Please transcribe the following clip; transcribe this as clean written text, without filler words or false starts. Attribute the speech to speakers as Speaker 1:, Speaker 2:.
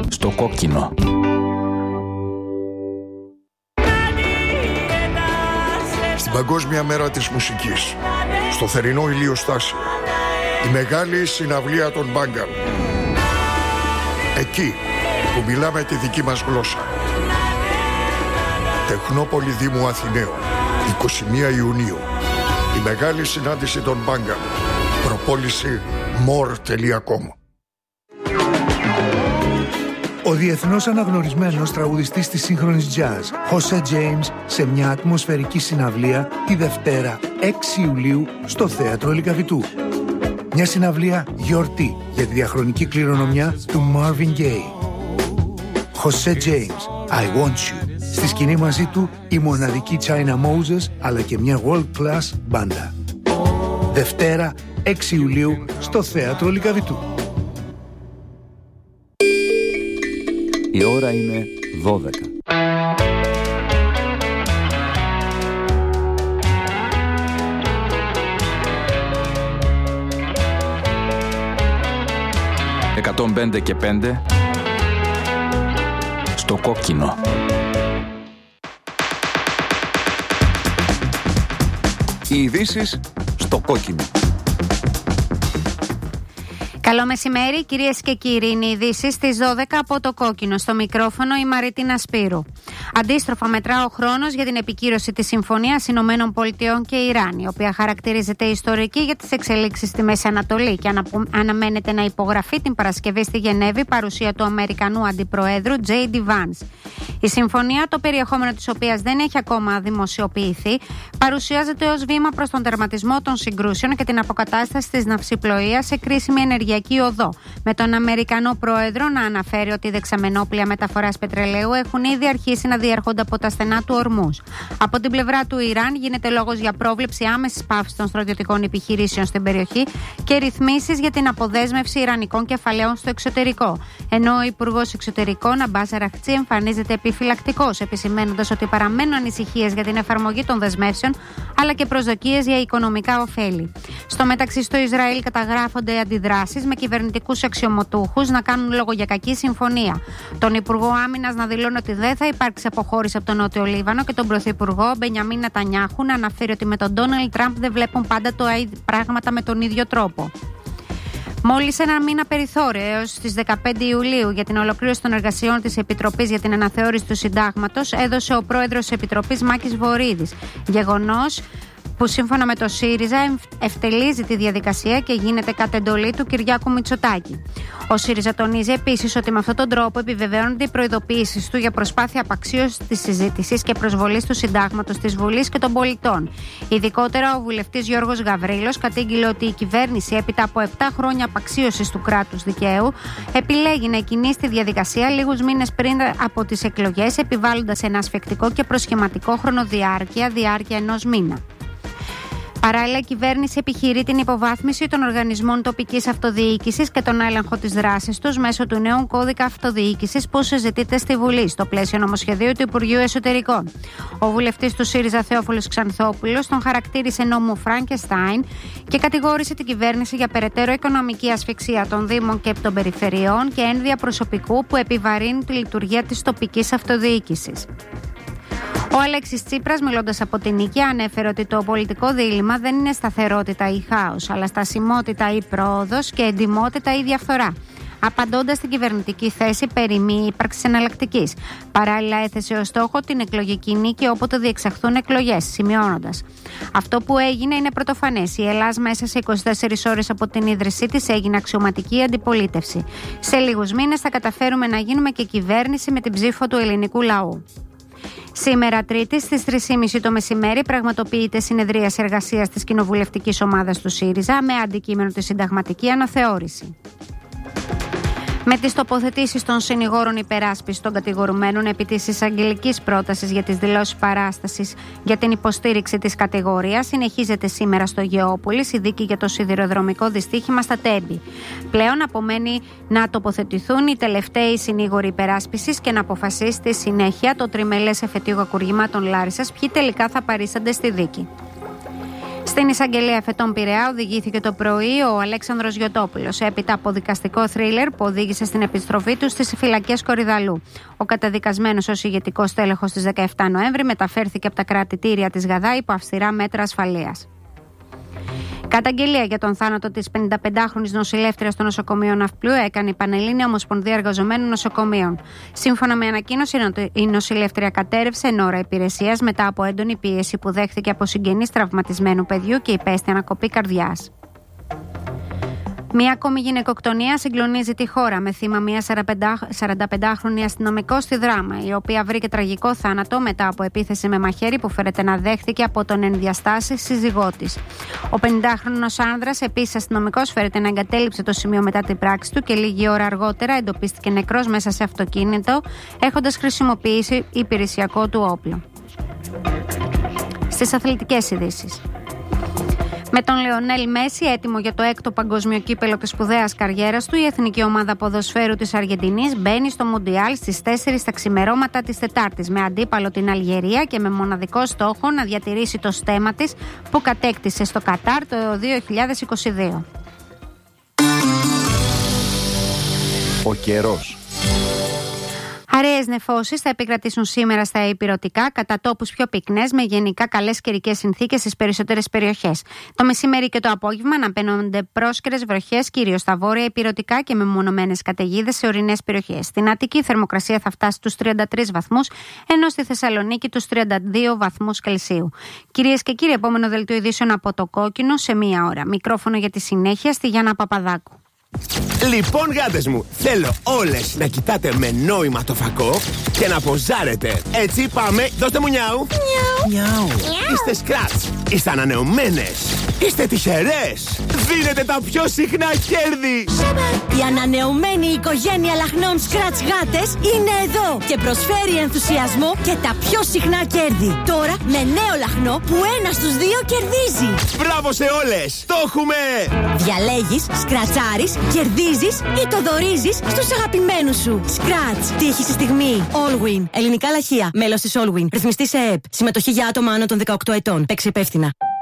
Speaker 1: στο κόκκινο.
Speaker 2: Στην Παγκόσμια Μέρα της Μουσικής, στο θερινό ηλιοστάσιο, η μεγάλη συναυλία των Μπάγκαν. Εκεί που μιλάμε τη δική μας γλώσσα. Τεχνόπολη Δήμου Αθηναίων, 21 Ιουνίου. Η μεγάλη συνάντηση των Μπάγκαν. Προπόληση more.com.
Speaker 3: Ο διεθνώς αναγνωρισμένος τραγουδιστής της σύγχρονης jazz, Jose James, σε μια ατμοσφαιρική συναυλία τη Δευτέρα 6 Ιουλίου στο Θέατρο Λυκαβητού. Μια συναυλία γιορτή για τη διαχρονική κληρονομιά του Marvin Gaye. Jose James, I Want You. Στη σκηνή μαζί του η μοναδική China Moses, αλλά και μια world class μπάντα. Δευτέρα 6 Ιουλίου στο Θέατρο Λυκαβητού.
Speaker 1: Η ώρα είναι 12. «105 και 5» στο κόκκινο. Οι ειδήσεις στο κόκκινο.
Speaker 4: Καλό μεσημέρι, κυρίες και κύριοι. Είναι οι ειδήσεις στις 12 από το κόκκινο. Στο μικρόφωνο η Μαρίτινα Σπύρου. Αντίστροφα, μετρά ο χρόνος για την επικύρωση της Συμφωνίας Ηνωμένων Πολιτειών και Ιράν, η οποία χαρακτηρίζεται ιστορική για τις εξελίξεις στη Μέση Ανατολή και αναμένεται να υπογραφεί την Παρασκευή στη Γενέβη παρουσία του Αμερικανού Αντιπροέδρου J.D. Vance. Η συμφωνία, το περιεχόμενο της οποίας δεν έχει ακόμα δημοσιοποιηθεί, παρουσιάζεται ως βήμα προς τον τερματισμό των συγκρούσεων και την αποκατάσταση της ναυσιπλοείας σε κρίσιμη ενεργειακή οδό, με τον Αμερικανό Πρόεδρο να αναφέρει ότι οι δεξαμενόπλια μεταφοράς πετρελαίου έχουν ήδη αρχίσει να διέρχονται από τα στενά του Ορμούζ. Από την πλευρά του Ιράν γίνεται λόγος για πρόβλεψη άμεσης πάυσης των στρατιωτικών επιχειρήσεων στην περιοχή και ρυθμίσεις για την αποδέσμευση ιρανικών κεφαλαίων στο εξωτερικό. Ενώ ο Υπουργός Εξωτερικών Αμπάς Αραχτσί εμφανίζεται επιφυλακτικός, επισημαίνοντας ότι παραμένουν ανησυχίες για την εφαρμογή των δεσμεύσεων αλλά και προσδοκίες για οικονομικά ωφέλη. Στο μεταξύ, στο Ισραήλ καταγράφονται αντιδράσεις με κυβερνητικούς αξιωματούχους να κάνουν λόγο για κακή συμφωνία. Τον Υπουργό Άμυνας να δηλώνει ότι δεν θα υπάρξει αποχώρηση από τον Νότιο Λίβανο και τον Πρωθυπουργό Μπενιαμίν Νετανιάχου να αναφέρει ότι με τον Ντόναλντ Τραμπ δεν βλέπουν πάντα πράγματα με τον ίδιο τρόπο. Μόλις ένα μήνα περιθώριο έως τις 15 Ιουλίου για την ολοκλήρωση των εργασιών της Επιτροπής για την αναθεώρηση του Συντάγματος έδωσε ο πρόεδρος της Επιτροπής Μάκης Βορίδης. Γεγονός που σύμφωνα με το ΣΥΡΙΖΑ ευτελίζει τη διαδικασία και γίνεται κατ' εντολή του Κυριάκου Μητσοτάκη. Ο ΣΥΡΙΖΑ τονίζει επίσης ότι με αυτόν τον τρόπο επιβεβαιώνονται οι προειδοποιήσεις του για προσπάθεια απαξίωσης της συζήτησης και προσβολής του Συντάγματος της Βουλής και των πολιτών. Ειδικότερα, ο βουλευτής Γιώργος Γαβρίλος κατήγγειλε ότι η κυβέρνηση, έπειτα από 7 χρόνια απαξίωσης του κράτους δικαίου, επιλέγει να εκκινήσει τη διαδικασία λίγους μήνες πριν από τις εκλογές, επιβάλλοντας ένα ασφικτικό και προσχηματικό χρονοδιάρκεια, διάρκεια ενός μήνα. Παράλληλα, η κυβέρνηση επιχειρεί την υποβάθμιση των οργανισμών τοπικής αυτοδιοίκησης και τον έλεγχο της δράσης τους μέσω του νέου κώδικα αυτοδιοίκησης που συζητείται στη Βουλή, στο πλαίσιο νομοσχεδίου του Υπουργείου Εσωτερικών. Ο βουλευτής του ΣΥΡΙΖΑ Θεόφιλος Ξανθόπουλος τον χαρακτήρισε νόμο Φραγκεστάιν και κατηγόρησε την κυβέρνηση για περαιτέρω οικονομική ασφυξία των Δήμων και των Περιφερειών και ένδυα προσωπικού που επιβαρύνουν τη λειτουργία της τοπικής αυτοδιοίκησης. Ο Αλέξης Τσίπρας, μιλώντας από την Νίκη, ανέφερε ότι το πολιτικό δίλημμα δεν είναι σταθερότητα ή χάος, αλλά στασιμότητα ή πρόοδος και εντιμότητα ή διαφθορά. Απαντώντας στην κυβερνητική θέση περί μη ύπαρξης εναλλακτικής. Παράλληλα, έθεσε ως στόχο την εκλογική νίκη όποτε διεξαχθούν εκλογές, σημειώνοντας: αυτό που έγινε είναι πρωτοφανές. Η Ελλάδα μέσα σε 24 ώρες από την ίδρυσή της έγινε αξιωματική αντιπολίτευση. Σε λίγους μήνες θα καταφέρουμε να γίνουμε και κυβέρνηση με την ψήφο του ελληνικού λαού. Σήμερα Τρίτη στις 3.30 το μεσημέρι πραγματοποιείται συνεδρίαση εργασίας της κοινοβουλευτικής ομάδας του ΣΥΡΙΖΑ με αντικείμενο τη συνταγματική αναθεώρηση. Με τις τοποθετήσεις των συνηγόρων υπεράσπισης των κατηγορουμένων επί της εισαγγελικής πρότασης για τις δηλώσεις παράστασης για την υποστήριξη της κατηγορίας, συνεχίζεται σήμερα στο Γεώπολης η δίκη για το σιδηροδρομικό δυστύχημα στα Τέμπη. Πλέον απομένει να τοποθετηθούν οι τελευταίοι συνήγοροι υπεράσπισης και να αποφασίσει στη συνέχεια το τριμελές εφετείο κακουργημάτων Λάρισσας ποιοι τελικά θα παρίστανται στη δίκη. Στην εισαγγελία εφετών Πειραιά οδηγήθηκε το πρωί ο Αλέξανδρος Γιωτόπουλος, έπειτα από δικαστικό θρίλερ που οδήγησε στην επιστροφή του στις φυλακές Κορυδαλού. Ο καταδικασμένος ως ηγετικός τέλεχος στις 17 Νοέμβρη μεταφέρθηκε από τα κρατητήρια της Γαδά υπό αυστηρά μέτρα ασφαλείας. Καταγγελία για τον θάνατο της 55χρονης νοσηλεύτριας στο νοσοκομείο Ναυπλίου έκανε η Πανελλήνια Ομοσπονδία Εργαζομένων Νοσοκομείων. Σύμφωνα με ανακοίνωση, η νοσηλεύτρια κατέρευσε εν ώρα υπηρεσίας μετά από έντονη πίεση που δέχθηκε από συγγενείς τραυματισμένου παιδιού και υπέστη ανακοπή καρδιάς. Μία ακόμη γυναικοκτονία συγκλονίζει τη χώρα με θύμα μια 45χρονη αστυνομικό στη Δράμα, η οποία βρήκε τραγικό θάνατο μετά από επίθεση με μαχαίρι που φέρεται να δέχθηκε από τον ενδιαστάση σύζυγό της. Ο 50χρονος άνδρας, επίσης αστυνομικός, φέρεται να εγκατέλειψε το σημείο μετά την πράξη του και λίγη ώρα αργότερα εντοπίστηκε νεκρός μέσα σε αυτοκίνητο, έχοντας χρησιμοποιήσει υπηρεσιακό του όπλο. Στις αθλητικές ειδήσεις. Με τον Λεωνέλ Μέση έτοιμο για το 6ο παγκόσμιο κύπελο της σπουδαίας καριέρας του, η εθνική ομάδα ποδοσφαίρου της Αργεντινής μπαίνει στο Μουντιάλ στις 4 τα ξημερώματα της Τετάρτης, με αντίπαλο την Αλγερία και με μοναδικό στόχο να διατηρήσει το στέμμα της που κατέκτησε στο Κατάρ το 2022.
Speaker 1: Ο καιρός.
Speaker 4: Αραιές νεφώσεις θα επικρατήσουν σήμερα στα ηπειρωτικά, κατά τόπους πιο πυκνές, με γενικά καλές καιρικές συνθήκες στις περισσότερες περιοχές. Το μεσημέρι και το απόγευμα αναπαίνονται πρόσκαιρες βροχές, κυρίως στα βόρεια ηπειρωτικά και μεμονωμένες καταιγίδες σε ορεινές περιοχές. Στην Αττική η θερμοκρασία θα φτάσει στους 33 βαθμούς, ενώ στη Θεσσαλονίκη τους 32 βαθμούς Κελσίου. Κυρίες και κύριοι, επόμενο δελτίο ειδήσεων από το Κόκκινο σε μία ώρα. Μικρόφωνο για τη συνέχεια στη Γιάννα Παπαδάκου.
Speaker 5: Λοιπόν, γάτες μου, θέλω όλες να κοιτάτε με νόημα το φακό και να ποζάρετε. Έτσι, πάμε, δώστε μου νιάου. Νιάου. Είστε σκράτς, είστε ανανεωμένες, είστε τυχερές. Δίνετε τα πιο συχνά κέρδη.
Speaker 6: Η ανανεωμένη οικογένεια λαχνών σκράτς γάτες είναι εδώ και προσφέρει ενθουσιασμό και τα πιο συχνά κέρδη. Τώρα με νέο λαχνό που 1 στους 2 κερδίζει.
Speaker 5: Μπράβο σε όλες, το έχουμε.
Speaker 6: Διαλέγεις, σκρατσάρεις, κερδίζεις ή το δωρίζεις στους αγαπημένους σου. Σκράτς. Τύχη στη στιγμή. Allwin. Ελληνικά λαχεία. Μέλος της Allwin. Ρυθμιστή σε ΕΕΠ. Συμμετοχή για άτομα άνω των 18 ετών. Παίξε υπεύθυνα.